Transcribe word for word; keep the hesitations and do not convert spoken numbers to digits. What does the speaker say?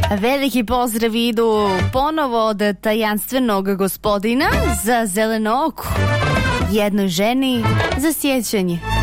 Veliki pozdrav idu ponovo od tajanstvenog gospodina za zeleno oko, jednoj ženi za sjećanje.